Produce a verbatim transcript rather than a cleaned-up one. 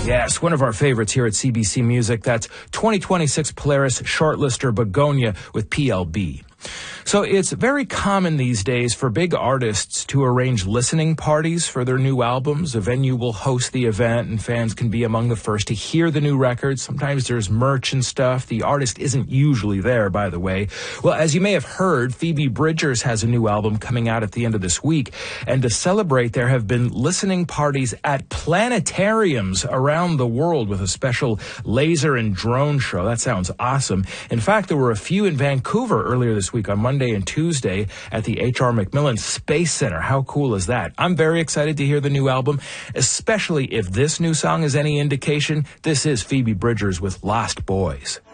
Yes, one of our favorites here at C B C Music. That's twenty twenty-six Polaris shortlister Begonia with P L B. So it's very common these days for big artists to arrange listening parties for their new albums. A venue will host the event and fans can be among the first to hear the new records. Sometimes there's merch and stuff. The artist isn't usually there, by the way. Well, as you may have heard, Phoebe Bridgers has a new album coming out at the end of this week. And to celebrate, there have been listening parties at planetariums around the world with a special laser and drone show. That sounds awesome. In fact, there were a few in Vancouver earlier this week on Monday and Tuesday at the H R McMillan Space Center. How cool is that? I'm very excited to hear the new album, especially if this new song is any indication. This is Phoebe Bridgers with Lost Boys.